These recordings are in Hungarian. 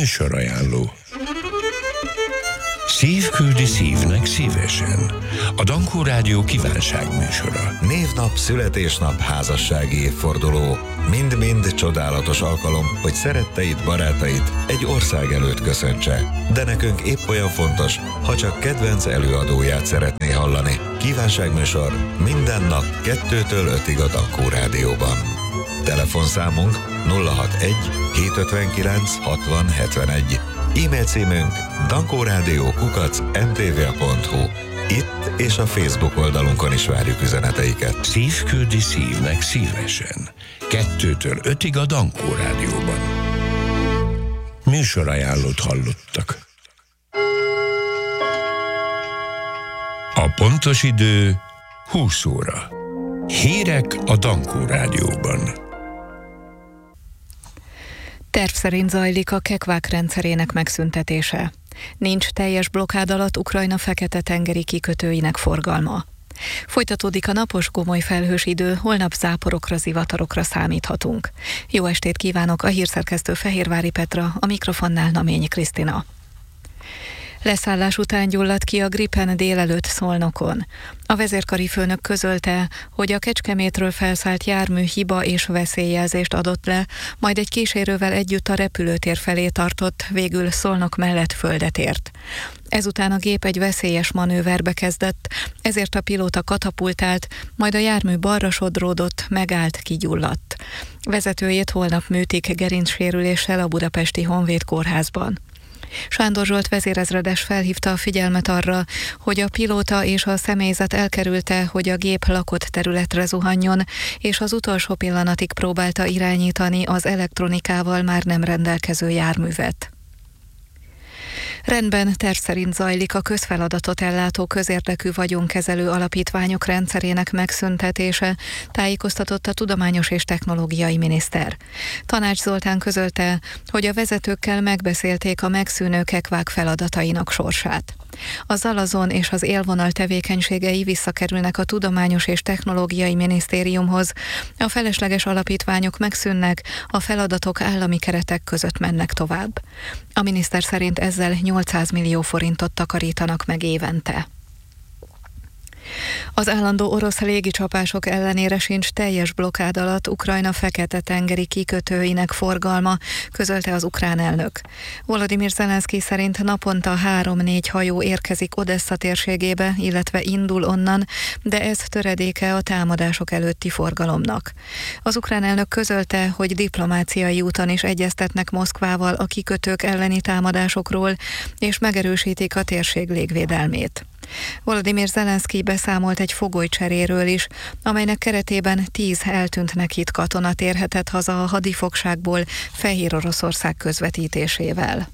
Műsorajánló. Szív küldi szívnek szívesen. A Dankó Rádió kívánságműsora. Névnap, születésnap, házassági évforduló. Mind-mind csodálatos alkalom, hogy szeretteid, barátait egy ország előtt köszöntse. De nekünk épp olyan fontos, ha csak kedvenc előadóját szeretné hallani. Kívánságműsor minden nap 2-től 5-ig a Dankó Rádióban. Telefonszámunk 061 759 60 71. E-mail címünk dankórádió@mtva.hu. Itt és a Facebook oldalunkon is várjuk üzeneteiket. Szív küldi szívnek szívesen. 2-től 5-ig a Dankó Rádióban. Műsorajánlót hallottak. A pontos idő 20 óra. Hírek a Dankó Rádióban. Terv szerint zajlik a kekvák rendszerének megszüntetése. Nincs teljes blokkád alatt Ukrajna Fekete-tengeri kikötőinek forgalma. Folytatódik a napos, gomoly felhős idő, holnap záporokra, zivatarokra számíthatunk. Jó estét kívánok, a hírszerkesztő Fehérvári Petra, a mikrofonnál Naményi Krisztina. Leszállás után gyulladt ki a Gripen délelőtt Szolnokon. A vezérkari főnök közölte, hogy a Kecskemétről felszállt jármű hiba és veszélyjelzést adott le, majd egy kísérővel együtt a repülőtér felé tartott, végül Szolnok mellett földet ért. Ezután a gép egy veszélyes manőverbe kezdett, ezért a pilóta katapultált, majd a jármű balra sodródott, megállt, kigyulladt. Vezetőjét holnap műtik gerincsérüléssel a Budapesti Honvéd Kórházban. Sándor Zsolt vezérezredes felhívta a figyelmet arra, hogy a pilóta és a személyzet elkerülte, hogy a gép lakott területre zuhanjon, és az utolsó pillanatig próbálta irányítani az elektronikával már nem rendelkező járművet. Rendben, terv szerint zajlik a közfeladatot ellátó közérdekű vagyonkezelő alapítványok rendszerének megszüntetése, tájékoztatott a Tudományos és Technológiai Miniszter. Tanács Zoltán közölte, hogy a vezetőkkel megbeszélték a megszűnő kekvák feladatainak sorsát. A Zalazon és az élvonal tevékenységei visszakerülnek a Tudományos és Technológiai Minisztériumhoz, a felesleges alapítványok megszűnnek, a feladatok állami keretek között mennek tovább. A miniszter szerint ezzel 800 millió forintot takarítanak meg évente. Az állandó orosz légicsapások ellenére sincs teljes blokkád alatt Ukrajna Fekete-tengeri kikötőinek forgalma, közölte az ukrán elnök. Volodymyr Zelenszky szerint naponta 3-4 hajó érkezik Odessa térségébe, illetve indul onnan, de ez töredéke a támadások előtti forgalomnak. Az ukrán elnök közölte, hogy diplomáciai úton is egyeztetnek Moszkvával a kikötők elleni támadásokról, és megerősítik a térség légvédelmét. Volodymyr Zelenszky beszámolt egy fogolycseréről is, amelynek keretében 10 eltűntnek itt katona térhetett haza a hadifogságból Fehér Oroszország közvetítésével.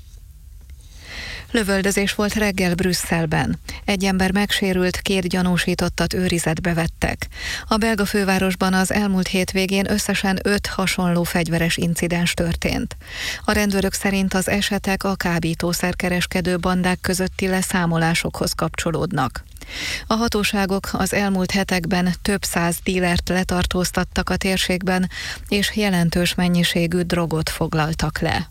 Lövöldözés volt reggel Brüsszelben. Egy ember megsérült, 2 gyanúsítottat őrizetbe vettek. A belga fővárosban az elmúlt hétvégén összesen 5 hasonló fegyveres incidens történt. A rendőrök szerint az esetek a kábítószerkereskedő bandák közötti leszámolásokhoz kapcsolódnak. A hatóságok az elmúlt hetekben több 100 dílert letartóztattak a térségben, és jelentős mennyiségű drogot foglaltak le.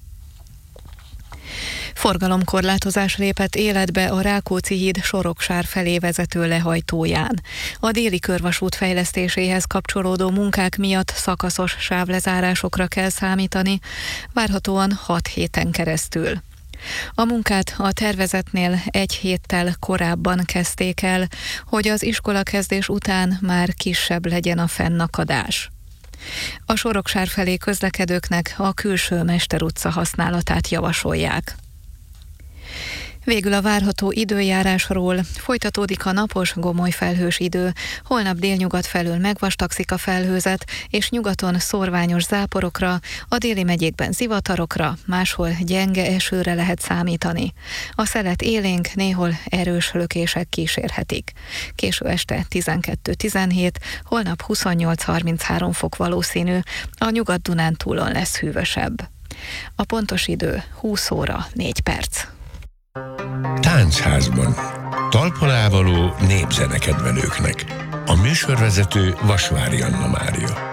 Forgalomkorlátozás lépett életbe a Rákóczi híd Soroksár felé vezető lehajtóján. A déli körvasút fejlesztéséhez kapcsolódó munkák miatt szakaszos sávlezárásokra kell számítani, várhatóan 6 héten keresztül. A munkát a tervezetnél 1 héttel korábban kezdték el, hogy az iskolakezdés után már kisebb legyen a fennakadás. A Soroksár felé közlekedőknek a külső Mester utca használatát javasolják. Végül a várható időjárásról. Folytatódik a napos, gomoly felhős idő. Holnap délnyugat felől megvastagszik a felhőzet, és nyugaton szórványos záporokra, a déli megyékben zivatarokra, máshol gyenge esőre lehet számítani. A szelet élénk, néhol erős lökések kísérhetik. Késő este 12-17, holnap 28-33 fok valószínű, a Nyugat-Dunántúlon lesz hűvösebb. A pontos idő 20 óra 4 perc. Táncházban. Talpon ávaló népzenekedvelőknek. A műsorvezető Vasvári Anna Mária.